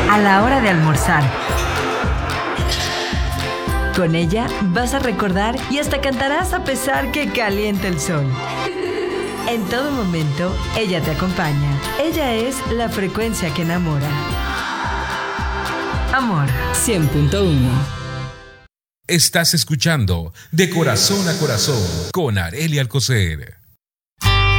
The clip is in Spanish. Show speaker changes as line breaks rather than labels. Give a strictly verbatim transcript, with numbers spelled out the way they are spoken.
a la hora de almorzar. Con ella vas a recordar y hasta cantarás a pesar que caliente el sol. En todo momento, ella te acompaña. Ella es la frecuencia que enamora. Amor cien punto uno.
Estás escuchando De Corazón a Corazón con Arely Alcocer.